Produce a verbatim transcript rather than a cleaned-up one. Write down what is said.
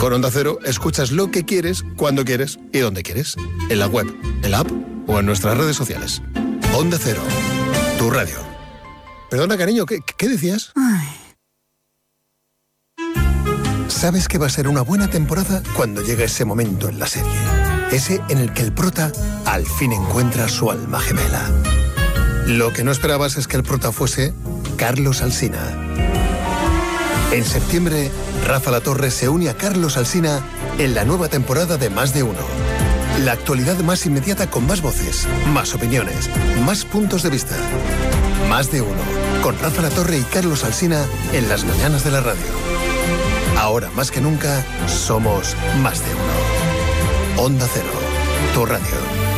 Con Onda Cero escuchas lo que quieres, cuando quieres y donde quieres. En la web, en la app o en nuestras redes sociales. Onda Cero, tu radio. Perdona, cariño, ¿qué, qué decías? Ay. Sabes que va a ser una buena temporada cuando llegue ese momento en la serie. Ese en el que el prota al fin encuentra su alma gemela. Lo que no esperabas es que el prota fuese Carlos Alsina. En septiembre, Rafa Latorre se une a Carlos Alsina en la nueva temporada de Más de Uno. La actualidad más inmediata con más voces, más opiniones, más puntos de vista. Más de Uno, con Rafa Latorre y Carlos Alsina en las mañanas de la radio. Ahora más que nunca, somos Más de Uno. Onda Cero, tu radio.